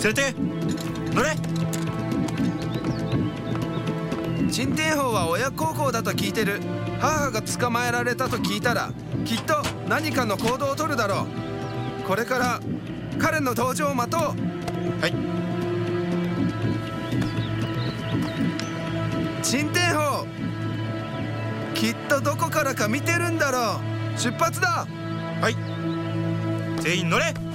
連れて乗れ。 陳天宝は親孝行だと聞いてる。母が捕まえられたと聞いたらきっと何かの行動を取るだろう。これから彼の登場を待とう。 はい。 陳天宝、きっとどこからか見てるんだろう。出発だ。 はい、全員乗れ。